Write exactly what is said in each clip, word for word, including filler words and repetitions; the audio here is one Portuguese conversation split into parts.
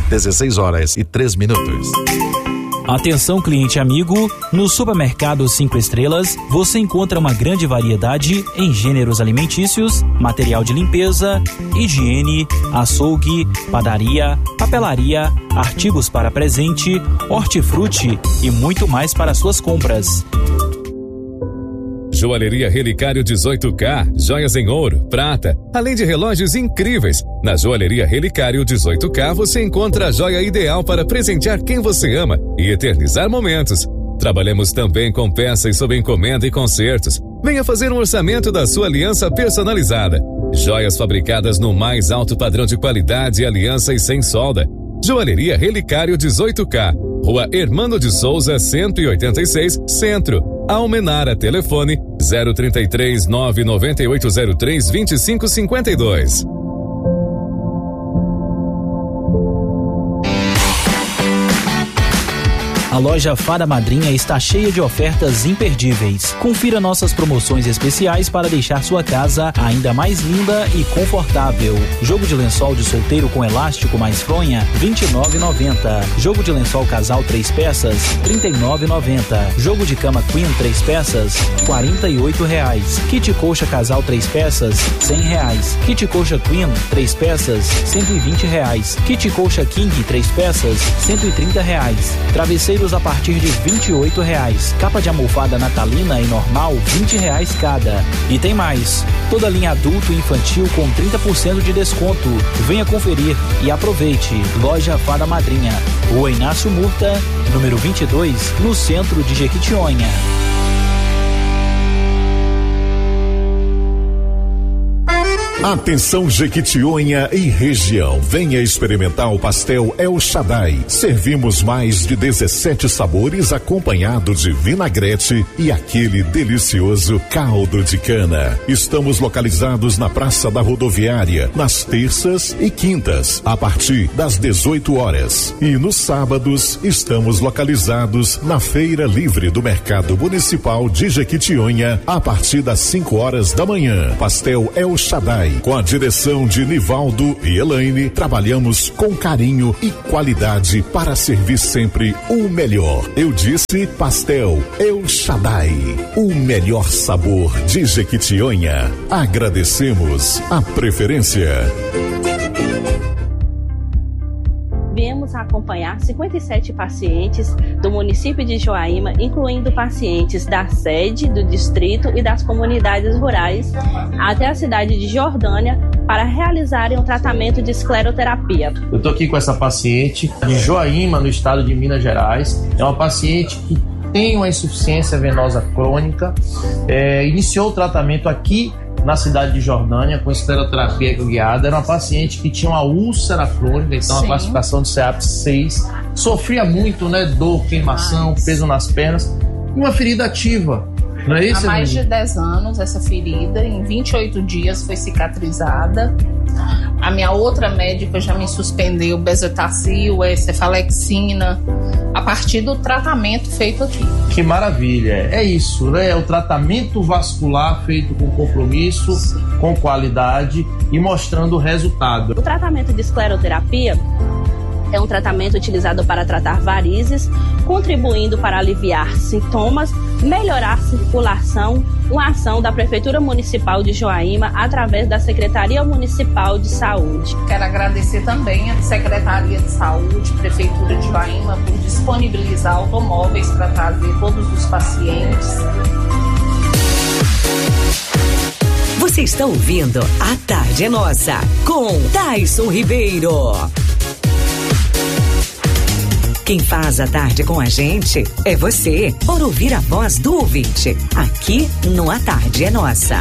dezesseis horas e três minutos. Atenção, cliente amigo, no Supermercado Cinco Estrelas você encontra uma grande variedade em gêneros alimentícios, material de limpeza, higiene, açougue, padaria, papelaria, artigos para presente, hortifruti e muito mais para suas compras. Joalheria Relicário dezoito K, joias em ouro, prata, além de relógios incríveis. Na Joalheria Relicário dezoito K você encontra a joia ideal para presentear quem você ama e eternizar momentos. Trabalhamos também com peças sob encomenda e concertos. Venha fazer um orçamento da sua aliança personalizada. Joias fabricadas no mais alto padrão de qualidade e alianças sem solda. Joalheria Relicário dezoito K, Rua Hermano de Souza, cento e oitenta e seis, Centro. Almenara, telefone zero trinta e três, nove nove oito zero três, vinte e cinco cinquenta e dois. A loja Fada Madrinha está cheia de ofertas imperdíveis. Confira nossas promoções especiais para deixar sua casa ainda mais linda e confortável. Jogo de lençol de solteiro com elástico mais fronha, vinte e nove reais e noventa centavos. Jogo de lençol casal três peças, trinta e nove reais e noventa centavos. Jogo de cama queen três peças, quarenta e oito reais. Kit coxa casal três peças, cem reais. Kit coxa queen três peças, cento e vinte reais. Kit coxa king três peças, cento e trinta reais. Travesseiro a partir de vinte e oito reais. Capa de almofada natalina e normal, vinte reais cada. E tem mais, toda linha adulto e infantil com trinta por cento de desconto. Venha conferir e aproveite. Loja Fada Madrinha, Rua Inácio Murta, número vinte e dois, no centro de Jequitinhonha. Atenção Jequitinhonha e região, venha experimentar o pastel El Shaddai. Servimos mais de dezessete sabores acompanhado de vinagrete e aquele delicioso caldo de cana. Estamos localizados na Praça da Rodoviária, nas terças e quintas, a partir das dezoito horas. E nos sábados estamos localizados na Feira Livre do Mercado Municipal de Jequitinhonha, a partir das cinco horas da manhã. Pastel El Shaddai, com a direção de Nivaldo e Elaine, trabalhamos com carinho e qualidade para servir sempre o melhor. Eu disse Pastel El Shaddai, o melhor sabor de Jequitinhonha. Agradecemos a preferência. Viemos acompanhar cinquenta e sete pacientes do município de Joaíma, incluindo pacientes da sede, do distrito e das comunidades rurais, até a cidade de Jordânia, para realizarem um tratamento de escleroterapia. Eu estou aqui com essa paciente de Joaíma, no estado de Minas Gerais. É uma paciente que tem uma insuficiência venosa crônica, é, iniciou o tratamento aqui na cidade de Jordânia com escleroterapia guiada. Era uma paciente que tinha uma úlcera crônica, então Sim. a classificação de C A P seis, sofria muito, né, dor, queimação, Mas... peso nas pernas e uma ferida ativa. Não é isso, Há mais de dez anos essa ferida, em vinte e oito dias foi cicatrizada. A minha outra médica já me suspendeu bezetacil, cefalexina, a partir do tratamento feito aqui. Que maravilha, é isso, né? É o tratamento vascular feito com compromisso, Sim. com qualidade e mostrando o resultado. O tratamento de escleroterapia é um tratamento utilizado para tratar varizes, contribuindo para aliviar sintomas, melhorar a circulação, uma ação da Prefeitura Municipal de Joaíma através da Secretaria Municipal de Saúde. Quero agradecer também à Secretaria de Saúde, Prefeitura de Joaíma, por disponibilizar automóveis para trazer todos os pacientes. Você está ouvindo A Tarde é Nossa, com Taison Ribeiro. Quem faz a tarde com a gente é você, por ouvir a voz do ouvinte, aqui no A Tarde é Nossa.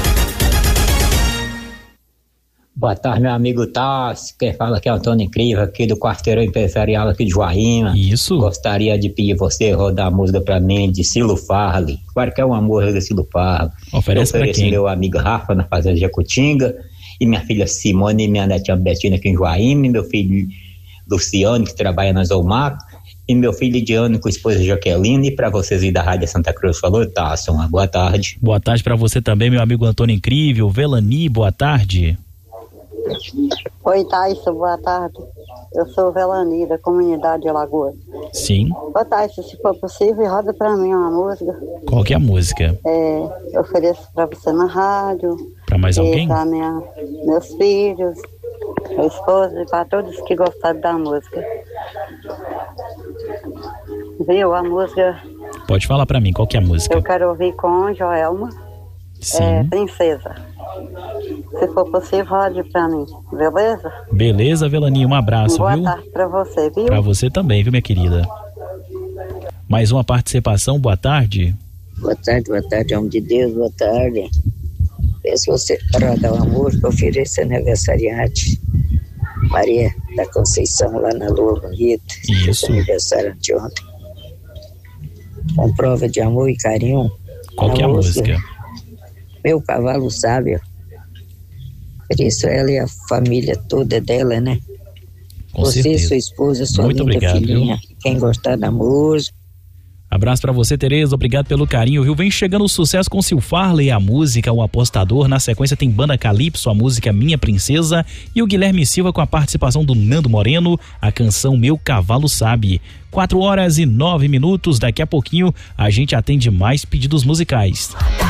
Boa tarde, meu amigo Tassi. Quem fala aqui é o Antônio Incrível, aqui do quarteirão empresarial aqui de Joaíma. Isso. Gostaria de pedir você rodar a música pra mim de Silo Farley. Qualquer uma música de Silo Farley. Oferece pra quem? Meu amigo Rafa, na Fazenda Jacutinga, e minha filha Simone e minha netinha Betina aqui em Joaíma, e meu filho Luciano, que trabalha na Zolmar, e meu filho Lidiano com a esposa Jaqueline, e para vocês aí da Rádio Santa Cruz. Falou, Tassi, uma boa tarde. Boa tarde para você também, meu amigo Antônio Incrível. Velani, boa tarde. Oi, Taison, boa tarde. Eu sou Velani, da comunidade de Alagoas. Sim. Boa tarde, se for possível, roda pra mim uma música. Qual que é a música? É, eu ofereço pra você na rádio. Pra mais alguém? Pra minha, meus filhos, meu esposo e pra todos que gostaram da música. Viu, a música... Pode falar pra mim, qual que é a música? Eu quero ouvir com Joelma. Sim. É, Princesa. Se for possível, rode pra mim, beleza? Beleza, Velani, um abraço, Boa viu? Boa tarde pra você, viu? Pra você também, viu, minha querida? Mais uma participação, boa tarde. Boa tarde, boa tarde, homem de Deus, boa tarde. Se você rodar uma música, ofereça aniversariante. Maria da Conceição, lá na Lua Bonita. Isso. Aniversário anteontem. Com prova de amor e carinho. Qual que é a música? música? Meu Cavalo Sábio. Por isso ela e a família toda dela, né? Com você, certeza. sua esposa, sua Muito linda obrigado, filhinha. Viu? Quem gostar da música. Abraço pra você, Tereza, obrigado pelo carinho, viu? Vem chegando o sucesso com Sil Farley, a música O Apostador. Na sequência tem Banda Calypso, a música Minha Princesa, e o Guilherme Silva com a participação do Nando Moreno, a canção Meu Cavalo Sabe. Quatro horas e nove minutos, daqui a pouquinho a gente atende mais pedidos musicais.